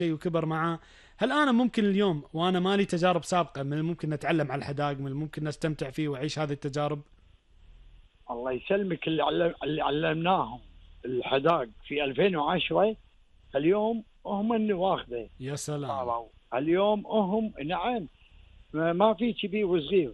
وكبر معاه. هل أنا ممكن اليوم وأنا مالي تجارب سابقة من الممكن نتعلم على الحدائق، من الممكن نستمتع فيه وأعيش هذه التجارب؟ الله يسلمك، اللي علمناهم الحدائق في 2010 اليوم هم اللي واخذه. يا سلام. اليوم هم نعم، ما في كبير وصغير.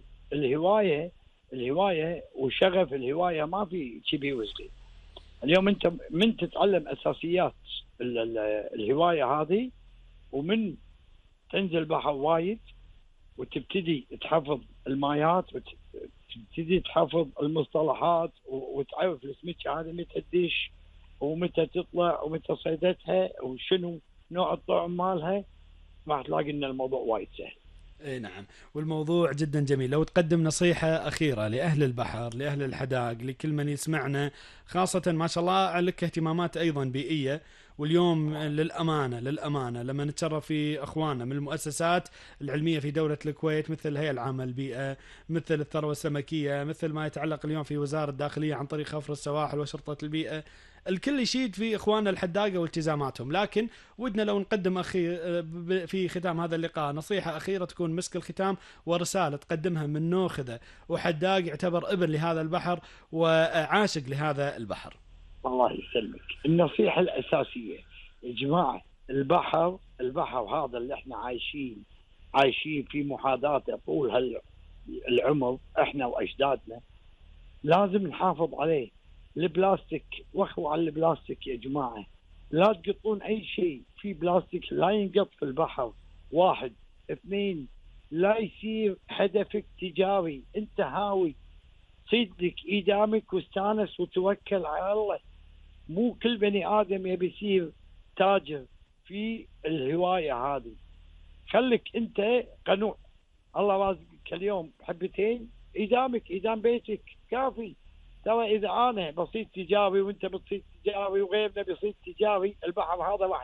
الهواية وشغف الهواية ما في كبير وصغير. اليوم انت من تتعلم اساسيات الهواية هذه، ومن تنزل بحر وايد وتبتدي تحفظ المايات وتبتدي تحفظ المصطلحات وتعرف السمكة هذه متى تدش ومتى تطلع ومتى صيدتها وشنو نوع الطعم مالها، راح تلاقي ان الموضوع وايد سهل. اي نعم، والموضوع جدا جميل. لو تقدم نصيحة أخيرة لأهل البحر، لأهل الحدائق، لكل من يسمعنا، خاصة ما شاء الله لك اهتمامات أيضا بيئية، واليوم للأمانة لما نتشرف في أخواننا من المؤسسات العلمية في دولة الكويت، مثل الهيئة العامة للبيئة، مثل الثروة السمكية، مثل ما يتعلق اليوم في وزارة الداخلية عن طريق خفر السواحل وشرطة البيئة، الكل يشيد في إخواننا الحداقة والتزاماتهم. لكن ودنا لو نقدم في ختام هذا اللقاء نصيحة أخيرة تكون مسك الختام، ورسالة تقدمها من نوخذة وحداق يعتبر ابن لهذا البحر وعاشق لهذا البحر. الله يسلمك، النصيحة الأساسية يا جماعة، البحر هذا اللي احنا عايشين في محاذاته طول العمر احنا وأجدادنا، لازم نحافظ عليه. البلاستيك، واخوا على البلاستيك يا جماعة، لا تقطون أي شيء في بلاستيك، لا ينقط في البحر. 1 2، لا يصير هدفك تجاري، انت هاوي، صدق إيدامك واستانس وتوكل على الله. مو كل بني آدم يبي يصير تاجر في الهواية هذه. خليك انت قنوع، الله رازقك اليوم حبتين، إيدامك إيدام بيتك كافي. ترى إذا أنا بصير تجاري وأنت بتصير تجاري وغيرنا بيصير تجاري، البحر هذا راح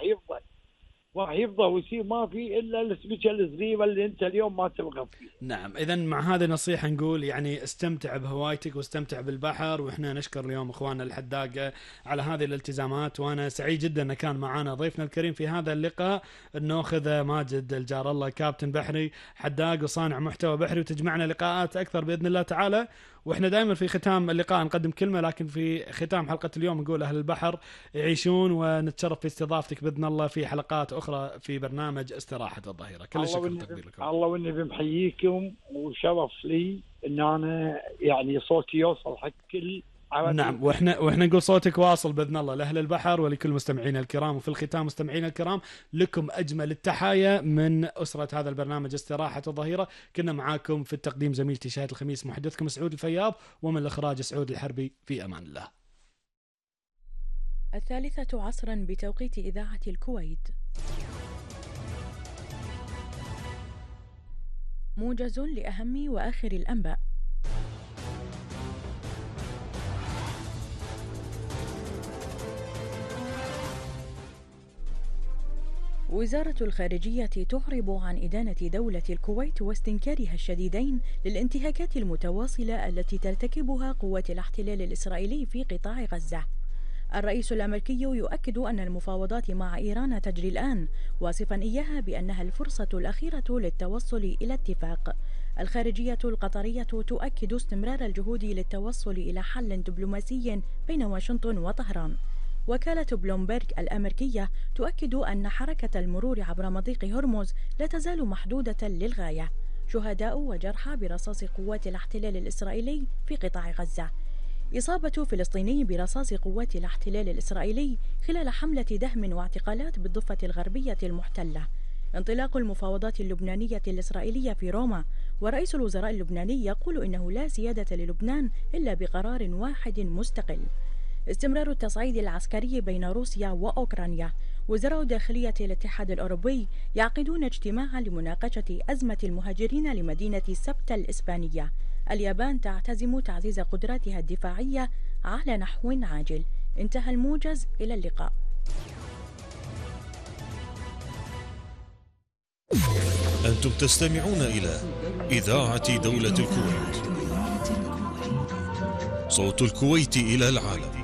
يفضل ويصير ما في إلا السمكة الصغيرة اللي أنت اليوم ما ترغب فيه. نعم، إذا مع هذه النصيحة نقول يعني استمتع بهوايتك واستمتع بالبحر. وإحنا نشكر اليوم إخواننا الحداقة على هذه الالتزامات، وأنا سعيد جدا أن كان معنا ضيفنا الكريم في هذا اللقاء النوخذة ماجد الجار الله، كابتن بحري حداق وصانع محتوى بحري، وتجمعنا لقاءات أكثر بإذن الله تعالى. وإحنا دائما في ختام اللقاء نقدم كلمة، لكن في ختام حلقة اليوم نقول أهل البحر يعيشون، ونتشرف في استضافتك بإذن الله في حلقات أخرى في برنامج استراحة الظهيرة. كل الشكر والتقدير لكم. الله والنبي محييكم، وشرف لي إن أنا يعني صوتي يوصل حق كل عربي. نعم، واحنا نقول صوتك واصل باذن الله لاهل البحر ولكل مستمعينا الكرام. وفي الختام مستمعينا الكرام، لكم اجمل التحايا من اسره هذا البرنامج استراحه الظهيره. كنا معاكم في التقديم زميلتي شاهد الخميس، محدثكم سعود الفياض، ومن الاخراج سعود الحربي. في امان الله. 3 عصرا بتوقيت اذاعه الكويت. موجز لاهم واخر الانباء. وزارة الخارجية تعرب عن إدانة دولة الكويت واستنكارها الشديدين للانتهاكات المتواصلة التي ترتكبها قوات الاحتلال الإسرائيلي في قطاع غزة. الرئيس الأمريكي يؤكد أن المفاوضات مع إيران تجري الآن، واصفا إياها بأنها الفرصة الأخيرة للتوصل إلى اتفاق. الخارجية القطرية تؤكد استمرار الجهود للتوصل إلى حل دبلوماسي بين واشنطن وطهران. وكالة بلومبرغ الأمريكية تؤكد أن حركة المرور عبر مضيق هرمز لا تزال محدودة للغاية. شهداء وجرحى برصاص قوات الاحتلال الإسرائيلي في قطاع غزة. إصابة فلسطيني برصاص قوات الاحتلال الإسرائيلي خلال حملة دهم واعتقالات بالضفة الغربية المحتلة. انطلاق المفاوضات اللبنانية الإسرائيلية في روما، ورئيس الوزراء اللبناني يقول إنه لا سيادة للبنان إلا بقرار واحد مستقل. استمرار التصعيد العسكري بين روسيا وأوكرانيا. وزراء داخلية الاتحاد الأوروبي يعقدون اجتماعا لمناقشة أزمة المهاجرين لمدينة سبتة الإسبانية. اليابان تعتزم تعزيز قدراتها الدفاعية على نحو عاجل. انتهى الموجز، إلى اللقاء. أنتم تستمعون إلى إذاعة دولة الكويت، صوت الكويت إلى العالم.